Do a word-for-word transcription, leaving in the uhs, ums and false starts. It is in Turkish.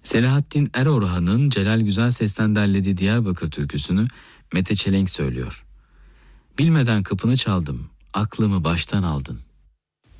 Selahattin Erorhan'ın Celal Güzelses'ten derlediği Diyarbakır türküsünü Mete Çelenk söylüyor. Bilmeden kapını çaldım, aklımı baştan aldın.